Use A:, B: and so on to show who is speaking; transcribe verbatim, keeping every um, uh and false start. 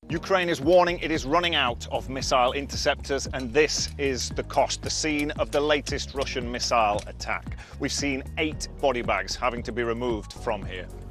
A: Ukraine is warning it is running out of missile interceptors, and this is the cost, the scene of the latest Russian missile attack. We've seen eight body bags having to be removed from here.